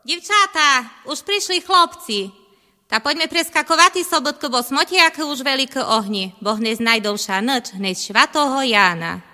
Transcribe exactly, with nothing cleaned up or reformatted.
Divčáta, už prišli chlopci. Ta poďme preskakovať sobotko, bo smotiaky už veľké ohni, bo hneď najdovšia noč, hneď švatoho Jána.